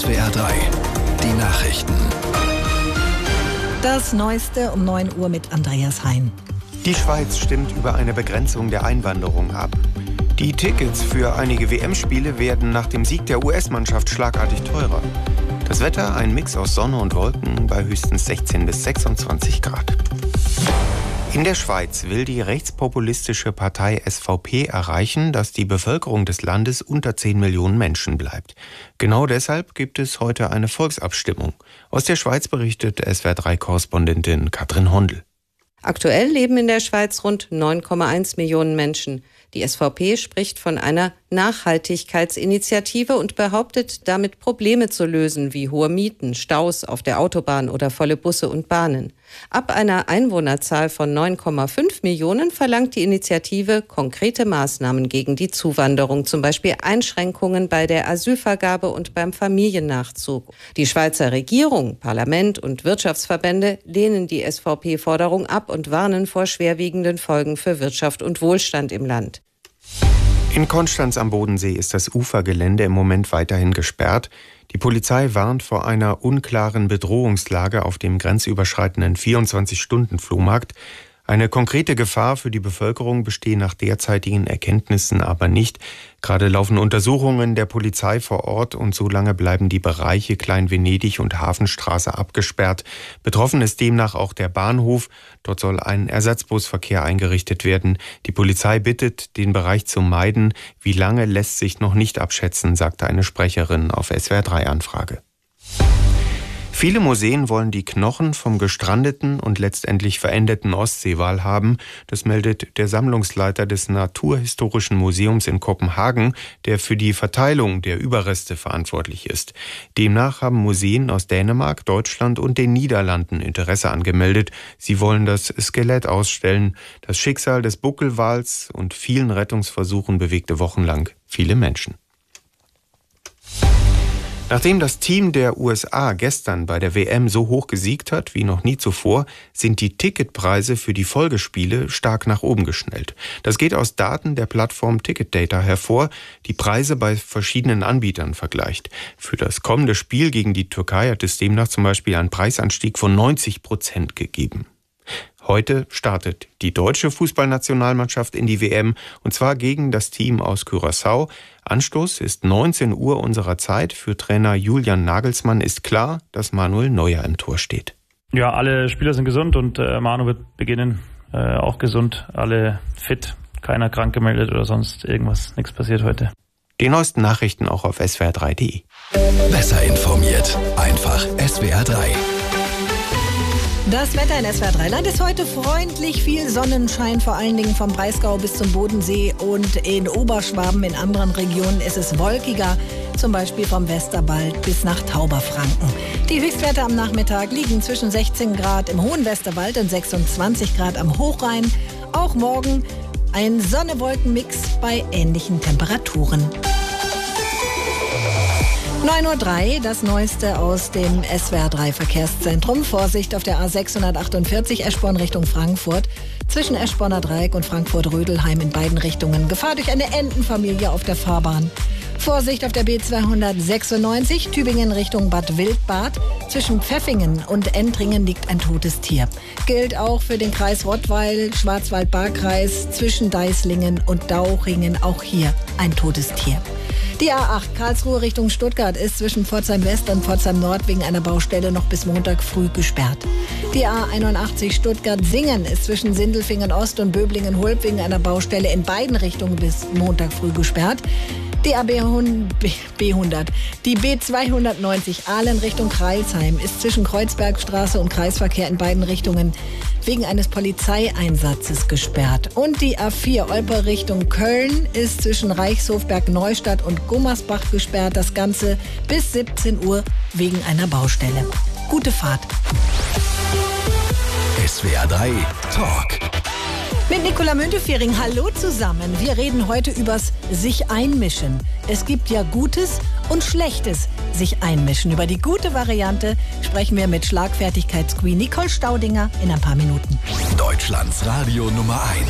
SWR 3, die Nachrichten. Das Neueste um 9 Uhr mit Andreas Hein. Die Schweiz stimmt über eine Begrenzung der Einwanderung ab. Die Tickets für einige WM-Spiele werden nach dem Sieg der US-Mannschaft schlagartig teurer. Das Wetter ein Mix aus Sonne und Wolken bei höchstens 16 bis 26 Grad. In der Schweiz will die rechtspopulistische Partei SVP erreichen, dass die Bevölkerung des Landes unter 10 Millionen Menschen bleibt. Genau deshalb gibt es heute eine Volksabstimmung. Aus der Schweiz berichtet SWR3-Korrespondentin Katrin Hondel. Aktuell leben in der Schweiz rund 9,1 Millionen Menschen. Die SVP spricht von einer Nachhaltigkeitsinitiative und behauptet, damit Probleme zu lösen, wie hohe Mieten, Staus auf der Autobahn oder volle Busse und Bahnen. Ab einer Einwohnerzahl von 9,5 Millionen verlangt die Initiative konkrete Maßnahmen gegen die Zuwanderung, zum Beispiel Einschränkungen bei der Asylvergabe und beim Familiennachzug. Die Schweizer Regierung, Parlament und Wirtschaftsverbände lehnen die SVP-Forderung ab und warnen vor schwerwiegenden Folgen für Wirtschaft und Wohlstand im Land. In Konstanz am Bodensee ist das Ufergelände im Moment weiterhin gesperrt. Die Polizei warnt vor einer unklaren Bedrohungslage auf dem grenzüberschreitenden 24-Stunden-Flohmarkt. Eine konkrete Gefahr für die Bevölkerung bestehe nach derzeitigen Erkenntnissen aber nicht. Gerade laufen Untersuchungen der Polizei vor Ort und solange bleiben die Bereiche Klein-Venedig und Hafenstraße abgesperrt. Betroffen ist demnach auch der Bahnhof. Dort soll ein Ersatzbusverkehr eingerichtet werden. Die Polizei bittet, den Bereich zu meiden. Wie lange lässt sich noch nicht abschätzen, sagte eine Sprecherin auf SWR3-Anfrage. Viele Museen wollen die Knochen vom gestrandeten und letztendlich verendeten Ostseewal haben. Das meldet der Sammlungsleiter des Naturhistorischen Museums in Kopenhagen, der für die Verteilung der Überreste verantwortlich ist. Demnach haben Museen aus Dänemark, Deutschland und den Niederlanden Interesse angemeldet. Sie wollen das Skelett ausstellen. Das Schicksal des Buckelwals und vielen Rettungsversuchen bewegte wochenlang viele Menschen. Nachdem das Team der USA gestern bei der WM so hoch gesiegt hat wie noch nie zuvor, sind die Ticketpreise für die Folgespiele stark nach oben geschnellt. Das geht aus Daten der Plattform Ticketdata hervor, die Preise bei verschiedenen Anbietern vergleicht. Für das kommende Spiel gegen die Türkei hat es demnach zum Beispiel einen Preisanstieg von 90% gegeben. Heute startet die deutsche Fußballnationalmannschaft in die WM und zwar gegen das Team aus Curaçao. Anstoß ist 19 Uhr unserer Zeit. Für Trainer Julian Nagelsmann ist klar, dass Manuel Neuer im Tor steht. Ja, alle Spieler sind gesund und Manu wird beginnen, auch gesund, alle fit, keiner krank gemeldet oder sonst irgendwas, nichts passiert heute. Die neuesten Nachrichten auch auf swr3.de. Besser informiert, einfach SWR 3. Das Wetter in SWR 3 Land ist heute freundlich, viel Sonnenschein, vor allen Dingen vom Breisgau bis zum Bodensee und in Oberschwaben. In anderen Regionen ist es wolkiger, zum Beispiel vom Westerwald bis nach Tauberfranken. Die Höchstwerte am Nachmittag liegen zwischen 16 Grad im hohen Westerwald und 26 Grad am Hochrhein. Auch morgen ein Sonne-Wolken-Mix bei ähnlichen Temperaturen. 9:03 Uhr, das Neueste aus dem SWR3 Verkehrszentrum. Vorsicht auf der A648 Eschborn Richtung Frankfurt. Zwischen Eschborner Dreieck und Frankfurt-Rödelheim in beiden Richtungen. Gefahr durch eine Entenfamilie auf der Fahrbahn. Vorsicht auf der B296 Tübingen Richtung Bad Wildbad. Zwischen Pfäffingen und Entringen liegt ein totes Tier. Gilt auch für den Kreis Rottweil, Schwarzwald-Baar-Kreis, zwischen Deislingen und Dauchingen. Auch hier ein totes Tier. Die A8 Karlsruhe Richtung Stuttgart ist zwischen Pforzheim West und Pforzheim Nord wegen einer Baustelle noch bis Montag früh gesperrt. Die A81 Stuttgart-Singen ist zwischen Sindelfingen Ost und Böblingen-Hulb wegen einer Baustelle in beiden Richtungen bis Montag früh gesperrt. Die B100, die B290 Aalen Richtung Crailsheim ist zwischen Kreuzbergstraße und Kreisverkehr in beiden Richtungen wegen eines Polizeieinsatzes gesperrt. Und die A4 Olpe Richtung Köln ist zwischen Reichshofberg-Neustadt und Gummersbach gesperrt. Das Ganze bis 17 Uhr wegen einer Baustelle. Gute Fahrt. SWR 3 Talk. Mit Nicola Müntefering, hallo zusammen. Wir reden heute übers sich einmischen. Es gibt ja Gutes und Schlechtes sich einmischen. Über die gute Variante sprechen wir mit Schlagfertigkeitsqueen Nicole Staudinger in ein paar Minuten. Deutschlands Radio Nummer 1.